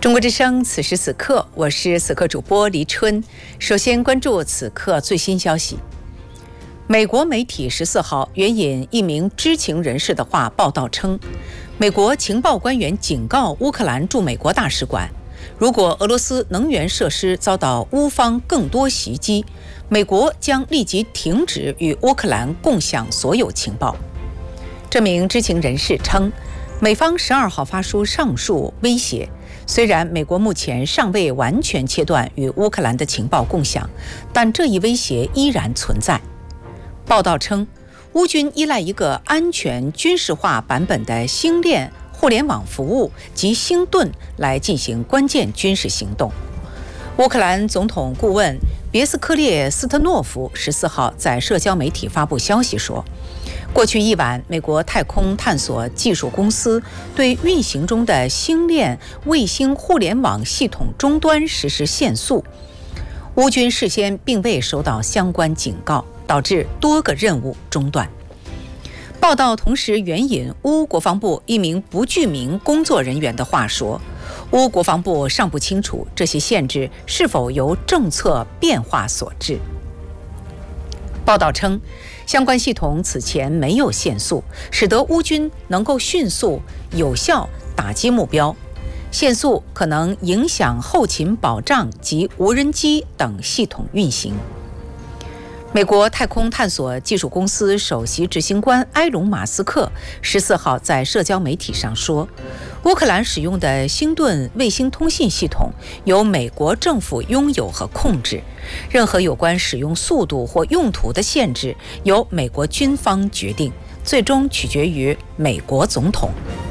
中国之声，此时此刻，我是此刻主播黎春。首先关注此刻最新消息。美国媒体14号援引一名知情人士的话报道称，美国情报官员警告乌克兰驻美国大使馆，如果俄罗斯能源设施遭到乌方更多袭击，美国将立即停止与乌克兰共享所有情报。这名知情人士称，美方12号发出上述威胁，虽然美国目前尚未完全切断与乌克兰的情报共享，但这一威胁依然存在。报道称，乌军依赖一个安全军事化版本的星链互联网服务及星盾来进行关键军事行动。乌克兰总统顾问别斯科列斯特诺夫14号在社交媒体发布消息说，过去一晚，美国太空探索技术公司对运行中的星链卫星互联网系统终端实施限速。乌军事先并未收到相关警告，导致多个任务中断。报道同时援引乌国防部一名不具名工作人员的话说，乌国防部尚不清楚这些限制是否由政策变化所致。报道称，相关系统此前没有限速，使得乌军能够迅速有效打击目标。限速可能影响后勤保障及无人机等系统运行。美国太空探索技术公司首席执行官埃隆·马斯克14号在社交媒体上说，乌克兰使用的星盾卫星通信系统由美国政府拥有和控制，任何有关使用速度或用途的限制由美国军方决定，最终取决于美国总统。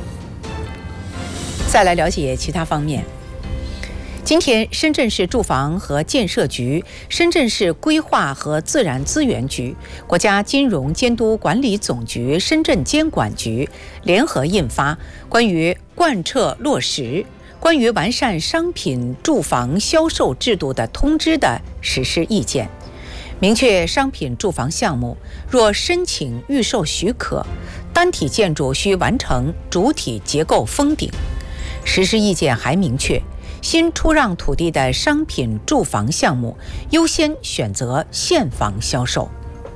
再来了解其他方面。今天，深圳市住房和建设局、深圳市规划和自然资源局、国家金融监督管理总局深圳监管局联合印发关于贯彻落实关于完善商品住房销售制度的通知的实施意见，明确商品住房项目若申请预售许可，单体建筑需完成主体结构封顶。实施意见还明确，新出让土地的商品住房项目优先选择现房销售。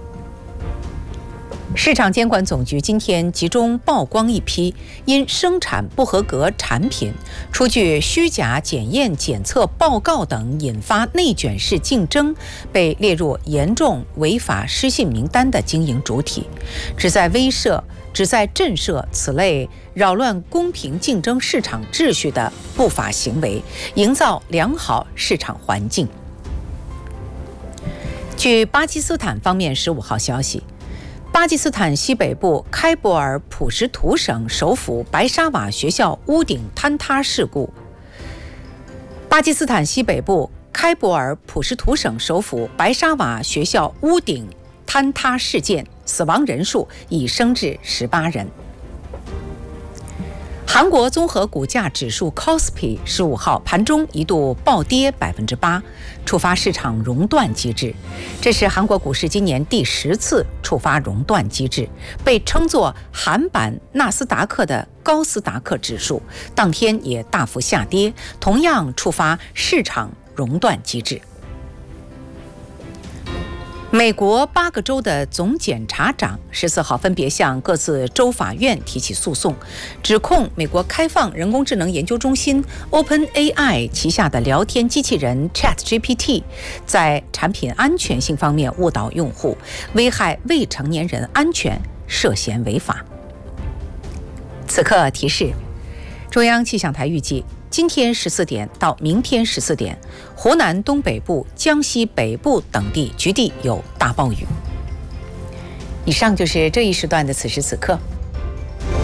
市场监管总局今天集中曝光一批因生产不合格产品出具虚假检验检测报告等引发内卷式竞争，被列入严重违法失信名单的经营主体，旨在震慑此类扰乱公平竞争市场秩序的不法行为，营造良好市场环境。据巴基斯坦方面15号消息，巴基斯坦西北部开伯尔普什图省首府白沙瓦学校屋顶坍塌事故。巴基斯坦西北部开伯尔普什图省首府白沙瓦学校屋顶坍塌事件，死亡人数已升至18人。韩国综合股价指数 KOSPI 15号盘中一度暴跌8%，触发市场熔断机制。这是韩国股市今年第10次触发熔断机制，被称作韩版纳斯达克的高斯达克指数当天也大幅下跌，同样触发市场熔断机制。美国8个州的总检察长14号分别向各自州法院提起诉讼，指控美国开放人工智能研究中心 OpenAI 旗下的聊天机器人 ChatGPT 在产品安全性方面误导用户，危害未成年人安全，涉嫌违法。此刻提示，中央气象台预计今天14点到明天14点，湖南东北部、江西北部等地局地有大暴雨。以上就是这一时段的此时此刻。